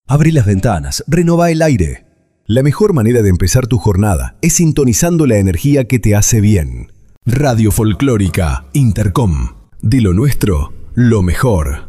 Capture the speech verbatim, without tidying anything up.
Abrí las ventanas, renová el aire. La mejor manera de empezar tu jornada es sintonizando la energía que te hace bien. Radio Folclórica Intercom. De lo nuestro, lo mejor.